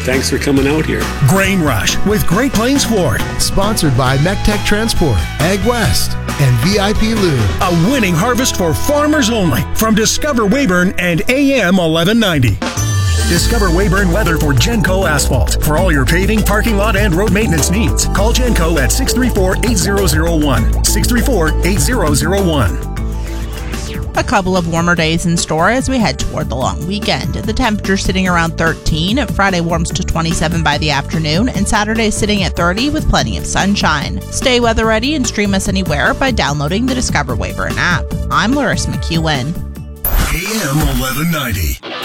Thanks for coming out here. Grain Rush with Great Plains Ford. Sponsored by MechTech Transport, Ag West, and VIP Lube. A winning harvest for farmers only from Discover Weyburn and AM 1190. Discover Weyburn Weather for Genco Asphalt. For all your paving, parking lot, and road maintenance needs, call Genco at 634-8001. 634-8001. A couple of warmer days in store as we head toward the long weekend. The temperature sitting around 13. Friday warms to 27 by the afternoon, and Saturday sitting at 30 with plenty of sunshine. Stay weather ready and stream us anywhere by downloading the Discover Weyburn app. I'm Larissa McEwen. AM 1190.